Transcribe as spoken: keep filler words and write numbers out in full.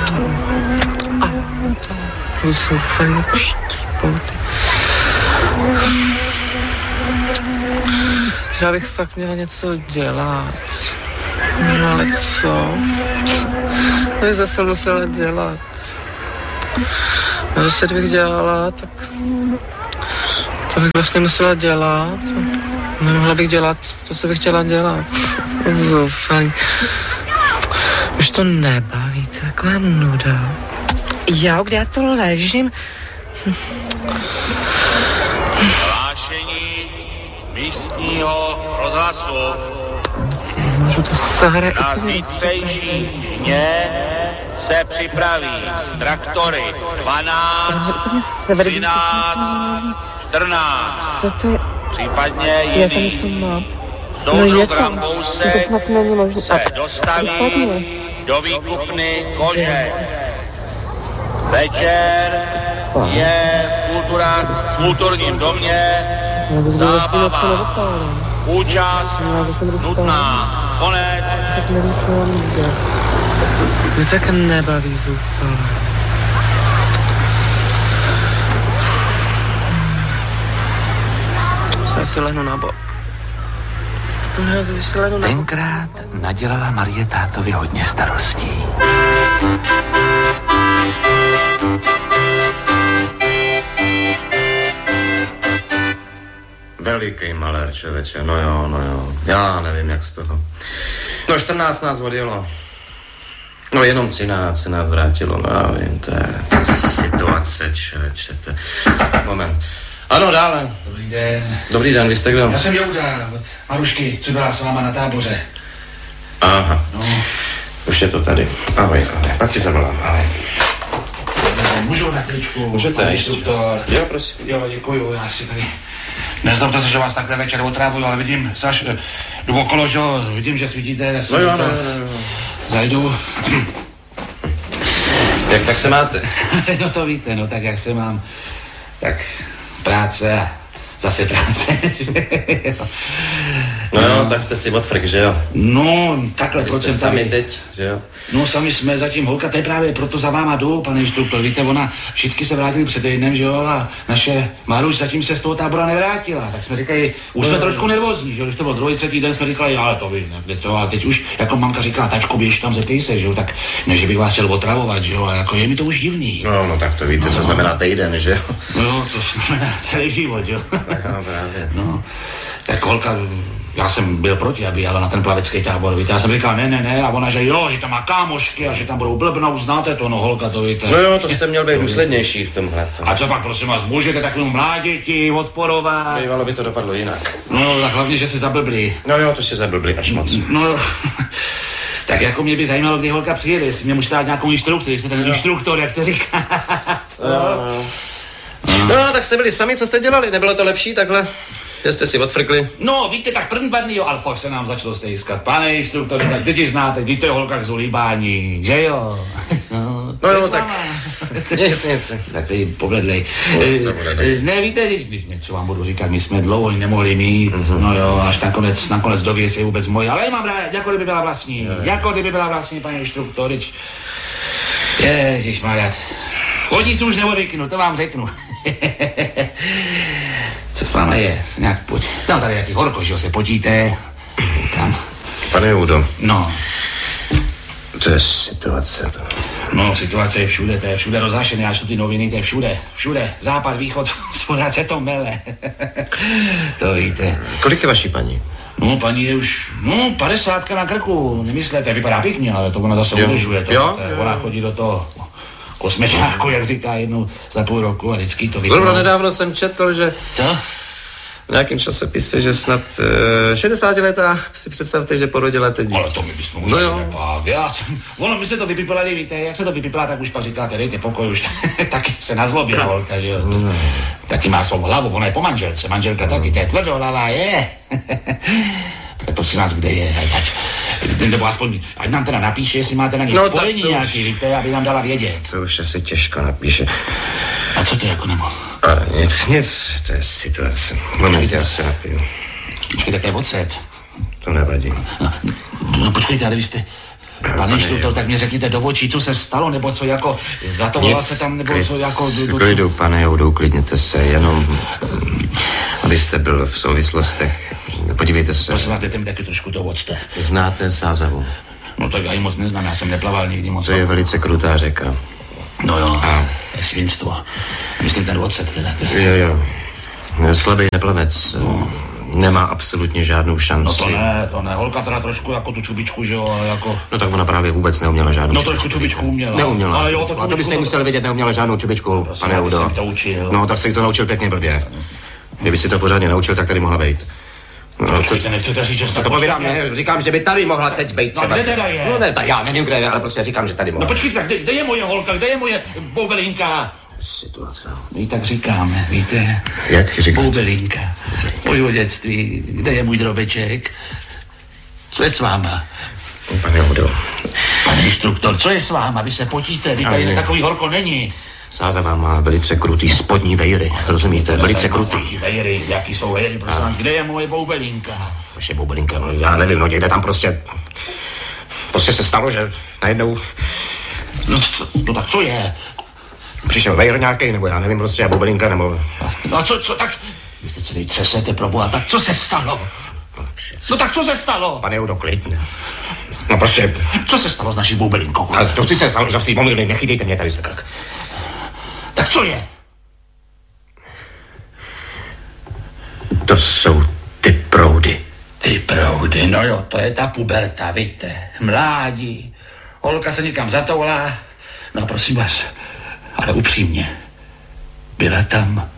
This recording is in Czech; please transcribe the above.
A to zoufalý jako štípou. Já bych fakt měla něco dělat. No ale co? To bych zase musela dělat. A zase kdybych dělala, tak... To bych vlastně musela dělat. Nemohla bych dělat to, co bych chtěla dělat. Zoufalý. Už to nebaví, to je taková nuda. Jo, kde já to ležím? Hlášení místního rozhlasu. Můžu to zahrát. Na zítřejší dně se připraví traktory dvanáct, třináct, čtrnáct. Co to je? Případně Já tam jiný. něco mám. No Soudruh je tam. No to Rambousek snad není možné. se dostaví do výkupny kože. Večer je v, kulturách, v kulturním domě Já to zbylo s tím, jak se zábava. nedopálím. Účast Já to jsem rozpálím. nutná. Konec. Tak nevím, co mám dělat. Mě tak nebaví zoufalé. Já si lehnu na bok. Já si ještě lehnu na bok. Tenkrát nadělala Marie tátovi hodně starostí. Veliký malér, člověče, no jo, no jo. Já nevím, jak z toho. No čtrnáct nás odjelo. No jenom třináct se nás vrátilo, no já vím, to je ta situace, člověče, to je... Moment. Ano, dále. Dobrý den. Dobrý den, vy jste kdo? Já jsem Jouda od Marušky, co byla s váma na táboře. Aha, No, už je to tady. Ahoj, ahoj, pak ti zavolám, ahoj. můžu na chvíličku? Můžete, pane ještě. instruktor. Jo, prosím. Jo, děkuju, já si tady... Nezlobte se, že vás takhle večer otrávuju, ale vidím, Saš, jdu okolo, že jo, vidím, že svítíte, tak No jsem jo, říkal, no, no, no. zajdu. Jak tak se máte? No to víte, no tak jak se mám, tak práce a zase práce. No jo, tak jste si odfrk, že jo? No, takhle, Vy proč jste jsem sami tady? teď, že jo? No sami jsme zatím, holka, to je právě proto za váma jdu, pane instruktor. Víte, ona, všichni se vrátili před týdnem, že jo, a naše Maruš zatím se z toho tábora nevrátila. Tak jsme říkali, už jsme trošku nervózní, že jo, když to byl druhý, třetí den, jsme říkali, ale to vy, ne, to, ale teď už, jako mamka říká, tačko, běž tam, zeptej se, že jo, tak ne, že bych vás chtěl otravovat, že jo, ale jako je mi to už divný. No, no tak to víte, co znamená týden, že jo? No, to znamená celý život, že jo. Jo, právě. No, tak holka, já jsem byl proti, aby jela na ten plavecký tábor, víte, já jsem říkal, ne, ne, ne, a ona, že jo, že tam má kámošky a že tam budou blbnout, znáte to, no holka, to víte. No jo, to jste měl být důslednější v tomhle. A co pak, prosím vás, můžete takovému mláděti odporovat? Bývalo by to dopadlo jinak. No, tak hlavně, že se zablblí. No jo, to se zablbli až moc. No, tak jako mě by zajímalo, kdy holka přijede, jestli mě můžete dát nějakou instrukci, jestli ten instruktor, jak se říká. Co? No, no. no, tak jste byli sami, co jste dělali? Nebylo to lepší takhle? Že jste si odfrkli? No, víte, tak první dva dny, jo, ale pak se nám začalo stejskat. Pane instruktor, tak děti znáte, vždyť to je holka k zulíbání, že jo? No, No jo, co s tak- váma? Nic, nic. Takový pobledlej. to bude, tak. Eh, Ne, víte, když, když něco vám budu říkat, my jsme dlouho ji nemohli mít, mm-hmm. no jo, až nakonec, nakonec doví, jestli je vůbec moje, ale já mám rád, jako kdyby byla vlastní, Jo, jo. jako kdyby byla vlastní, pane instruktor, teď... Ježišmarja, hodí se už neodvyknu, to vám řeknu. Co s váma je? Nějak pojď. Tam tady jaký horko, že jo, se potíte. Tam. Pane Judo, No, to je situace. To. no, situace je všude, to je všude rozhašené, až tu ty noviny, to je všude, všude, západ, východ, spodná se to mele. To víte. Kolik je vaší paní? No, paní je už, no, padesátka na krku, nemyslete, vypadá pěkně, ale to ona zase Jo. udržuje. To, Jo, to, jo. Ona chodí do toho kosmečáku, jak říká, jednou za půl roku a vždycky to Zrovna vytrhnou. nedávno jsem četl, že Co? v nějakém časopise, že snad uh, šedesátiletá si představte, že porodila teď Ale dítě. to my bychom No možná jo. nepak. Já jsem, ono by se to vypíplali, víte, jak se to vypíplá, tak už pak říkáte, dejte pokoj, už taky se nazlobila holka, že jo. To, taky má svou hlavu, ona je po manželce, manželka taky, to je tvrdohlava, je. Tak prosím vás, kde je, ať, ať, nebo aspoň, ať nám teda napíše, jestli máte na ní No, tak spojení to už- nějaký, víte, aby nám dala vědět. To už asi těžko napíše. A co to jako nebo? Ale nic, nic, to je situace. Moment, já se napiju. Počkejte, to je ocet. To nevadí. No, no počkejte, ale vy jste, Pane instruktor, tak mě řekněte do očí, co se stalo, nebo co jako, zatovala se tam, nebo klid, co jako... Do, klidu, pane Joudu, uklidněte se, jenom, abyste byl v souvislostech. Podívejte se. Prosím vás, dejte mi taky trošku to octe. Znáte Sázavu? No tak já ji moc neznám, já jsem neplaval nikdy moc. To je velice krutá řeka. No jo, a to je svinstvo. Myslím ten ocet teda. To... Jo, jo. Slabý neplavec. No. Nemá absolutně žádnou šanci. No to ne, to ne. Holka teda trošku jako tu čubičku, že jo, ale jako... No tak ona právě vůbec neuměla žádnou No čubičku. trošku čubičku uměla. Neuměla. Ale jo, to čubičku... A to byste museli to... vědět, neuměla žádnou čubičku, Prosím, pane Udo. jsem to učil. No tak se to naučil pěkně blbě. Kdyby si to pořádně naučil, tak tady mohla být. No, no počkejte, nechcete říct, že jste... To povídám, ne, říkám, že by tady mohla teď být. No kde teda je? No ne, ta, já nevím, kde je, ale prostě říkám, že tady mohla. No počkejte, kde, kde je moje holka, kde je moje boubelinka? Situace. My tak říkáme, víte? Jak říkáte? Boubelinka. Už v dětství, kde je můj drobeček? Co je s váma? Pane Udo. Pane instruktor, co je s váma? Vy se potíte, vy tady takový horko není. Sázava má velice krutý spodní vejry, rozumíte? Velice krutý. Vejry, jaký jsou vejry, prosím vás, kde je moje boubelinka? Vaše boubelinka, no já nevím, no někde tam prostě... Prostě se stalo, že najednou... No, no tak co je? Přišel vejr nějaký, nebo já nevím, prostě boubelinka, nebo... No a co, co, tak... Vy jste celý třesete, proboha, tak co se stalo? No tak co se stalo? Pane Udo, klid. No prostě... Co se stalo s naší boubelinkou? Ale to si se stalo, že si pomýlím, nechytejte mě tady za krk. Tak co je? To jsou ty proudy. Ty proudy, no jo, to je ta puberta, víte, mládí. Holka se někam zatoulá. No prosím vás, ale upřímně, byla tam